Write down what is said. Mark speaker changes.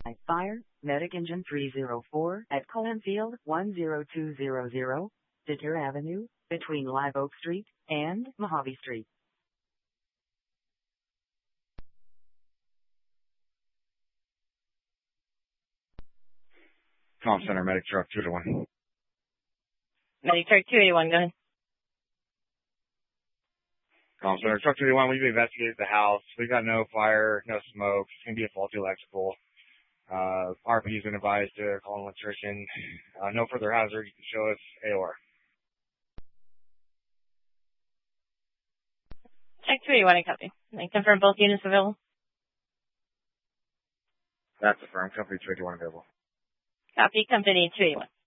Speaker 1: Fire, Medic Engine 304 at Colenfield 10200, Deter Avenue, between Live Oak Street and Mojave Street.
Speaker 2: Comm Center, Medic Truck 281.
Speaker 3: Medic Truck 281, go ahead.
Speaker 2: Comm Center, Truck 281, we've investigated the house. We've got no fire, no smoke. It's going to be a faulty electrical. RP's been advised to call an electrician. No further hazard. You can show us AOR.
Speaker 3: Check 281, I copy. And confirm both units available.
Speaker 2: That's affirmed. Company 281 available.
Speaker 3: Copy, company 281.